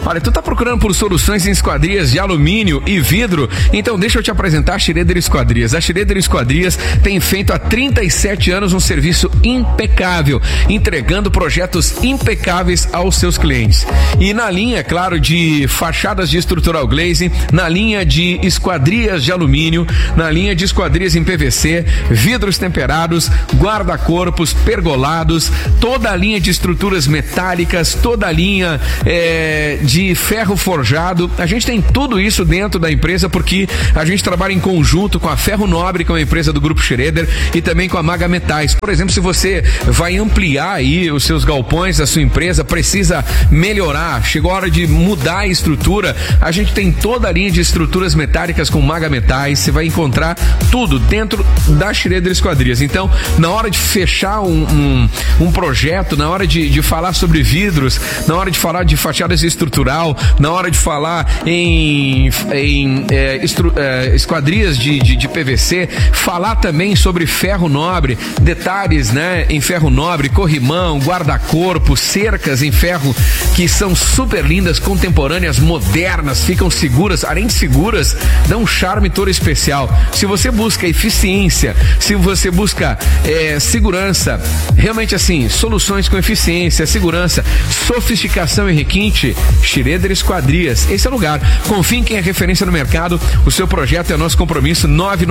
Olha, tu tá procurando por soluções em esquadrias de alumínio e vidro? Então deixa eu te apresentar a Schroeder Esquadrias. A Schroeder Esquadrias tem feito há 37 anos um serviço impecável, entregando projetos impecáveis aos seus clientes. E na linha, claro, de fachadas de estrutural glazing, na linha de esquadrias de alumínio, na linha de esquadrias em PVC, vidros temperados, guarda-corpos, pergolados, toda a linha de estruturas metálicas, toda a linha de ferro forjado. A gente tem tudo isso dentro da empresa porque a gente trabalha em conjunto com a Ferro Nobre, que é uma empresa do Grupo Schroeder, e também com a Maga Metais. Por exemplo, se você vai ampliar aí os seus galpões, a sua empresa precisa melhorar, chegou a hora de mudar a estrutura, a gente tem toda a linha de estruturas metálicas com Maga Metais. Você vai encontrar tudo dentro da Schroeder Esquadrias. Então, na hora de fechar um projeto, na hora de falar sobre vidros, na hora de falar de fachadas estrutural, na hora de falar em esquadrias de PVC, falar também sobre ferro nobre, detalhes, né, em ferro nobre, corrimão, guarda-corpo, cercas em ferro que são super lindas, contemporâneas, modernas, ficam seguras, além de seguras, dão um charme todo especial. Se você busca eficiência, se você busca segurança, realmente assim, soluções com eficiência, segurança, sofisticação e requinte, Schroeder Esquadrias, esse é o lugar. Confie em quem é referência no mercado. O seu projeto é nosso compromisso.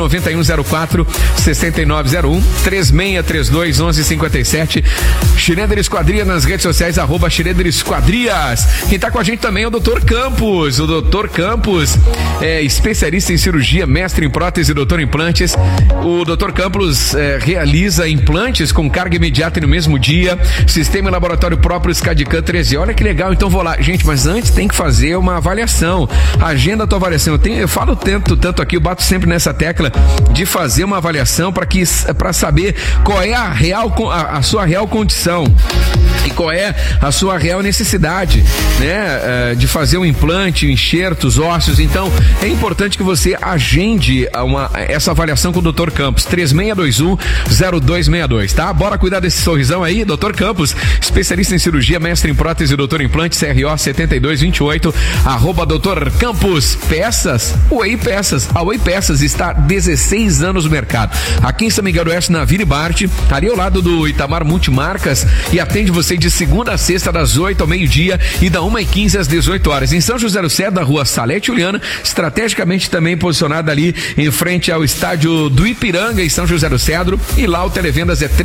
99104-6901 3632-1157. Schroeder Esquadrias nas redes sociais, @Schroeder Esquadrias. Quem tá com a gente também é o Dr. Campos. O Dr. Campos é especialista em cirurgia, mestre em prótese e doutor em implantes. O Dr. Campos realiza implantes com carga imediata e no mesmo dia, sistema e laboratório próprio SCAD-CAM 13. Olha que legal, então vou lá. Gente, mas antes tem que fazer uma avaliação. Agenda a tua avaliação. Eu falo tanto aqui, eu bato sempre nessa tecla de fazer uma avaliação para saber qual é a sua real condição e qual é a sua real necessidade, né? De fazer um implante, enxertos, ósseos. Então, é importante que você agende essa avaliação com o Dr. Campos, 3621-0262, tá? Bora cuidar desse sorrisão aí, Dr. Campos, especialista em cirurgia, mestre em prótese e doutor em implante, CRO 7228, @Dr. Campos. Peças, Way Peças. A Way Peças está há 16 anos no mercado. Aqui em São Miguel do Oeste, na Vila Bart, ali ao lado do Itamar Multimarcas, e atende você de segunda a sexta, das 8 ao meio-dia e da 1h15 às 18 horas. Em São José do Cedro, na rua Salete Juliana, estrategicamente também posicionada ali em frente ao estádio do Ipiranga, em São José do Cedro, e lá o televendas é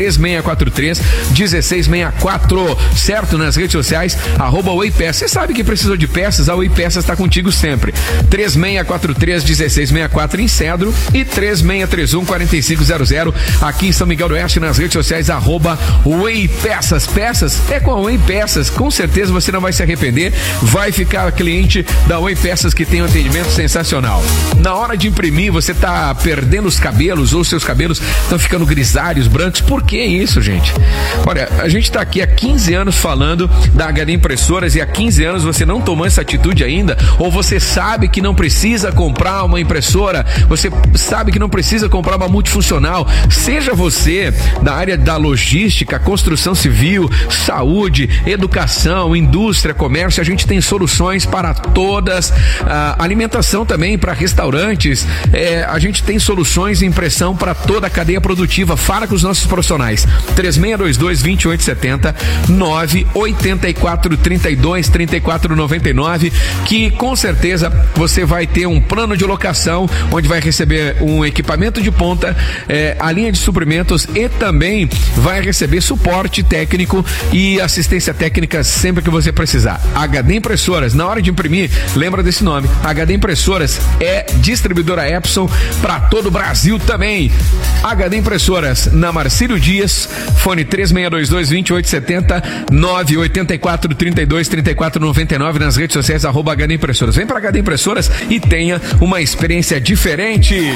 3643-1664, certo? Nas redes sociais, @Way Peças. Você sabe que precisou de peças, a Way Peças está contigo sempre. 3643-1664 em Cedro e 3631-4500 aqui em São Miguel do Oeste, nas redes sociais, @Way Peças. Peças é com a Way Peças, com certeza você não vai se arrepender, vai ficar cliente da Way Peças, que tem um atendimento sensacional. Na hora de imprimir, você tá perdendo os cabelos ou seus cabelos estão ficando grisalhos, brancos. Por que isso, gente? Olha, a gente tá aqui há 15 anos falando da HD Impressoras e há 15 anos você não tomou essa atitude ainda, ou você sabe que não precisa comprar uma impressora, você sabe que não precisa comprar uma multifuncional. Seja você da área da logística, construção civil, saúde, educação, indústria, comércio, a gente tem soluções para todas, alimentação também para restaurantes, a gente tem soluções em impressão para toda a cadeia produtiva. Fala com os nossos profissionais. 3622-2870, 98432-3499, que com certeza você vai ter um plano de locação onde vai receber um equipamento de ponta, a linha de suprimentos, e também vai receber suporte técnico e assistência técnica sempre que você precisar. HD Impressoras, na hora de imprimir, lembra desse nome. HD Impressoras é distribuidora Epson para todo o Brasil também. HD Impressoras na Marcílio Dias, fone 3622-2870, 98432-3499, nas redes sociais, @HD Impressoras. Vem para HD Impressoras e tenha uma experiência diferente.